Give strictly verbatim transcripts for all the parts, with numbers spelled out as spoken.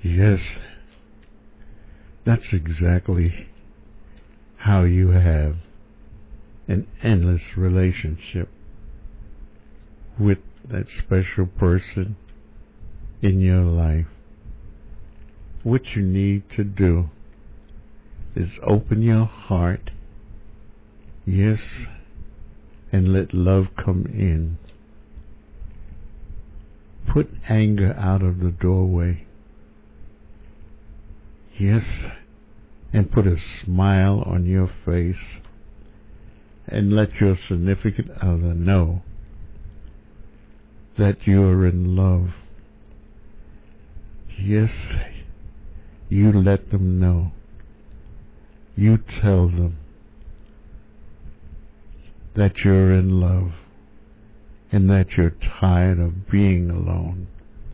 Yes, that's exactly how you have an endless relationship with that special person in your life. What you need to do is open your heart, yes, and let love come in. Put anger out of the doorway, yes, and put a smile on your face, and let your significant other know that you are in love. Yes, you let them know. You tell them that you're in love and that you're tired of being alone.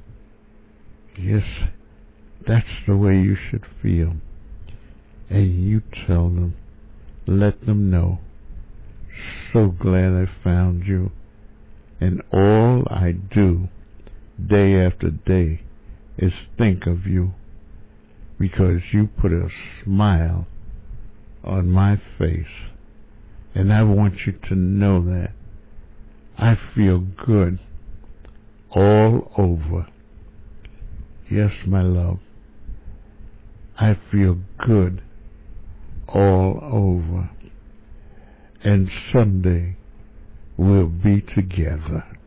Yes, that's the way you should feel. And you tell them, let them know, so glad I found you. And all I do day after day is think of you, because you put a smile on my face, and I want you to know that I feel good all over. Yes, my love, I feel good all over, and someday we'll be together.